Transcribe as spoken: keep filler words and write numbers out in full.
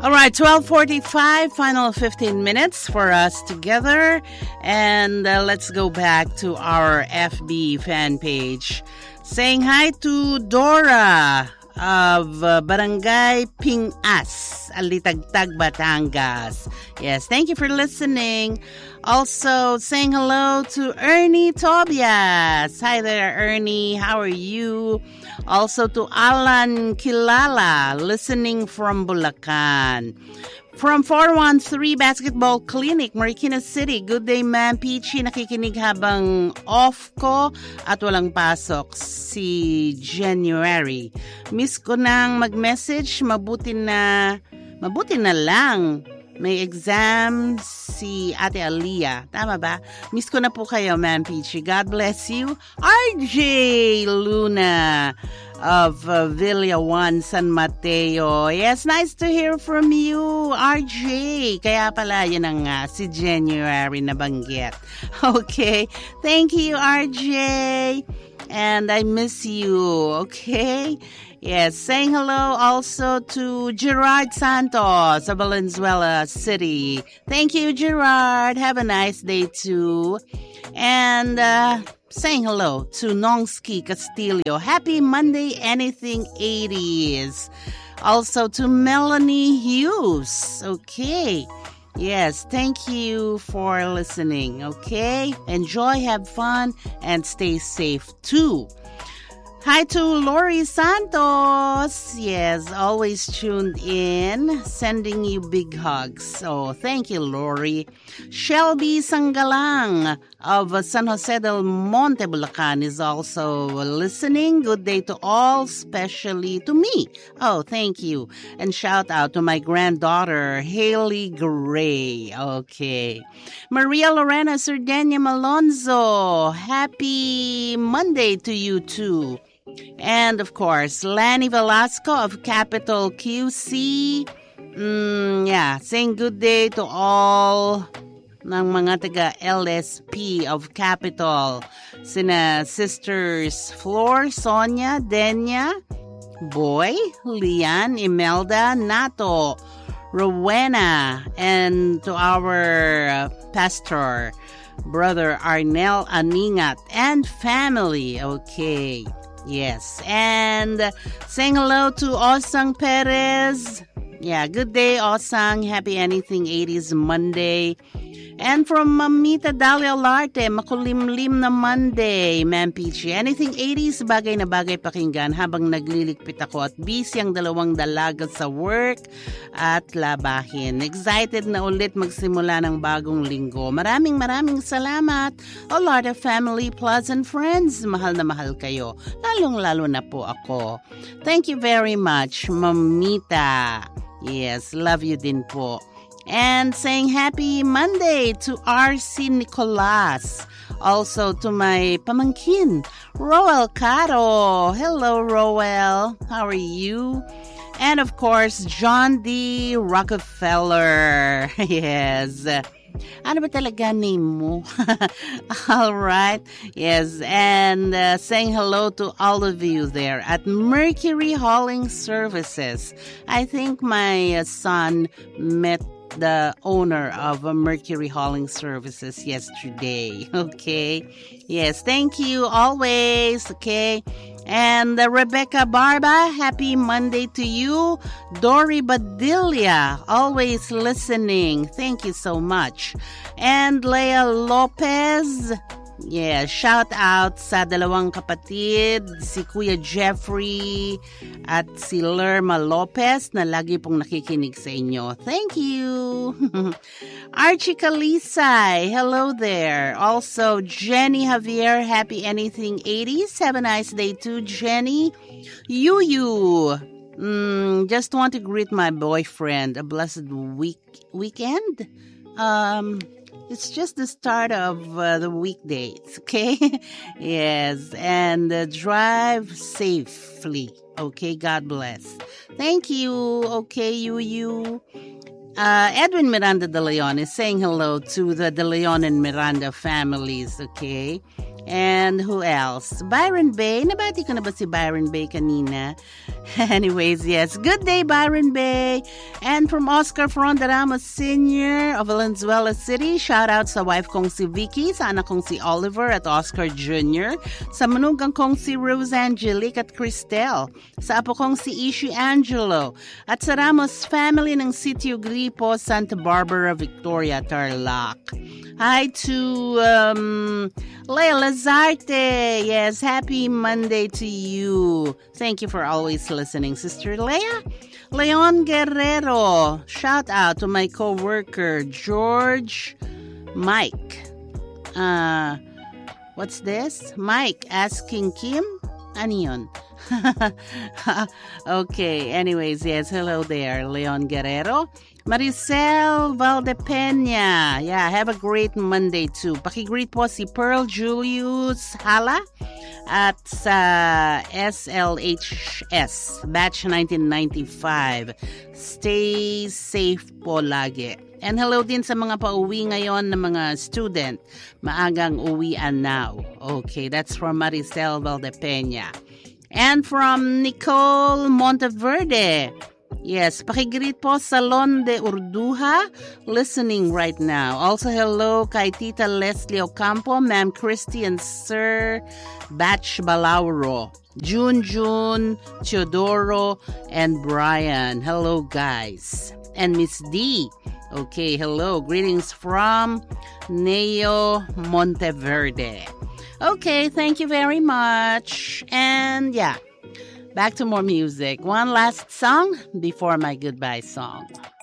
All right, twelve forty-five, final fifteen minutes for us together. And uh, let's go back to our F B fan page. Saying hi to Dora of uh, Barangay Pingas, Alitagtag, Batangas. Yes, thank you for listening. Also saying hello to Ernie Tobias. Hi there, Ernie. How are you? Also to Alan Kilala, listening from Bulacan. From four one three Basketball Clinic, Marikina City. Good day, ma'am. Peachy, nakikinig habang off ko at walang pasok si January. Miss ko nang mag-message, mabuti na, mabuti na lang. May exam si Ate Aliyah. Tama ba? Miss ko na po kayo, Ma'am Peachy. God bless you. R J Luna of uh, Villa one, San Mateo. Yes, nice to hear from you, R J. Kaya pala yun ang uh, si January na banggit. Okay. Thank you, R J. And I miss you. Okay. Yes, saying hello also to Gerard Santos of Valenzuela City. Thank you, Gerard. Have a nice day too. And uh, saying hello to Nongski Castillo. Happy Monday, anything eighties. Also to Melanie Hughes. Okay. Yes, thank you for listening. Okay. Enjoy, have fun, and stay safe too. Hi to Lori Santos. Yes, always tuned in, sending you big hugs. So thank you, Lori. Shelby Sangalang of San Jose del Monte, Bulacan is also listening. Good day to all, especially to me. Oh, thank you. And shout out to my granddaughter, Haley Gray. Okay. Maria Lorena Sardenia Malonzo. Happy Monday to you too. And, of course, Lanny Velasco of Capital Q C. Mm, yeah, saying good day to all ng mga taga-L S P of Capital. Sina Sisters Flor, Sonia, Denya, Boy, Lian, Imelda, Nato, Rowena, and to our pastor, Brother Arnel Aningat, and family. Okay. Yes, and saying hello to Osang Perez. Yeah, good day, Osang. Happy Anything eighties Monday. And from Mamita Dalia Larte, makulimlim na Monday, Ma'am Peachy. Anything eighties, bagay na bagay pakinggan habang nagliligpit ako at busy ang dalawang dalaga sa work at labahin. Excited na ulit magsimula ng bagong linggo. Maraming maraming salamat. O Lord of Family, Pleasant Friends, mahal na mahal kayo. Lalong-lalo na po ako. Thank you very much, Mamita. Yes, love you din po. And saying happy Monday to R C Nicolas. Also to my pamangkin, Roel Caro. Hello, Roel. How are you? And of course, John D. Rockefeller. Yes. Ano ba talaga name mo? All right. Yes. And uh, saying hello to all of you there at Mercury Hauling Services. I think my uh, son met the owner of uh, Mercury Hauling Services yesterday. Okay. Yes. Thank you always. Okay. And uh, Rebecca Barba, happy Monday to you. Dory Badilla, always listening. Thank you so much. And Leah Lopez, yeah, shout out sa dalawang kapatid, si Kuya Jeffrey at si Lerma Lopez na lagi pong nakikinig sa inyo. Thank you. Archie Kalisay, hello there. Also, Jenny Javier, happy Anything eighties. Have a nice day too, Jenny. Yuyu, mm, just want to greet my boyfriend. A blessed week weekend. Um... It's just the start of uh, the weekdays, okay? Yes, and uh, drive safely, okay? God bless. Thank you, okay, you, you. Uh, Edwin Miranda de Leon is saying hello to the de Leon and Miranda families, okay? And who else? Byron Bay. Nabati ko na ba si Byron Bay kanina? Anyways, yes. Good day, Byron Bay. And from Oscar Frondarama Senior of Valenzuela City, shout out sa wife kong si Vicky, sa anak kong si Oliver at Oscar Junior, sa manugang kong si Rose Angelique at Cristel, sa apo kong si Ishi Angelo, at sa Ramos family ng Sitio Gripo, Santa Barbara, Victoria, Tarlac. Hi to um, Leia Lazarte. Yes, happy Monday to you. Thank you for always listening, Sister Leia. Leon Guerrero. Shout out to my co-worker, George Mike. Uh, what's this? Mike asking Kim? Ano yun? Okay, anyways, yes, hello there, Leon Guerrero. Maricel Valdepeña. Yeah, have a great Monday too. Pakigreet po si Pearl Julius Hala at sa S L H S, batch nineteen ninety-five. Stay safe po lagi. And hello din sa mga pauwi ngayon na mga student. Maagang uwian now. Okay, that's from Maricel Valdepeña. And from Nicole Monteverde. Yes, pakigreet po Salon de Urduha, listening right now. Also, hello kay Tita Leslie Ocampo, Ma'am Christy and Sir Batch Balauro, June June, Teodoro, and Brian. Hello, guys. And Miss D. Okay, hello. Greetings from Neo Monteverde. Okay, thank you very much. And yeah. Back to more music. One last song before my goodbye song.